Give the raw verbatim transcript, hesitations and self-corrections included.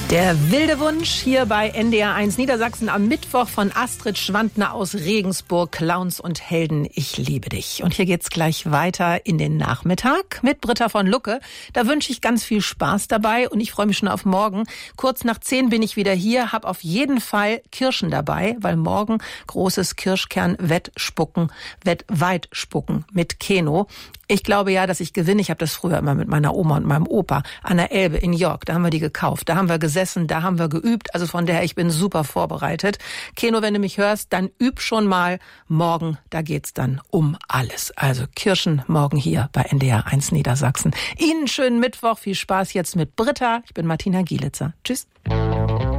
Der wilde Wunsch hier bei N D R eins Niedersachsen am Mittwoch von Astrid Schwandner aus Regensburg. Clowns und Helden, ich liebe dich. Und hier geht's gleich weiter in den Nachmittag mit Britta von Lucke. Da wünsche ich ganz viel Spaß dabei und ich freue mich schon auf morgen. Kurz nach zehn bin ich wieder hier, habe auf jeden Fall Kirschen dabei, weil morgen großes Kirschkern-Wettspucken, Wettweitspucken mit Keno. Ich glaube ja, dass ich gewinne. Ich habe das früher immer mit meiner Oma und meinem Opa an der Elbe in York. Da haben wir die gekauft. Da haben wir gesessen, da haben wir geübt. Also von daher, ich bin super vorbereitet. Keno, wenn du mich hörst, dann üb schon mal. Morgen, da geht's dann um alles. Also Kirschen morgen hier bei N D R eins Niedersachsen. Ihnen schönen Mittwoch. Viel Spaß jetzt mit Britta. Ich bin Martina Gielitzer. Tschüss.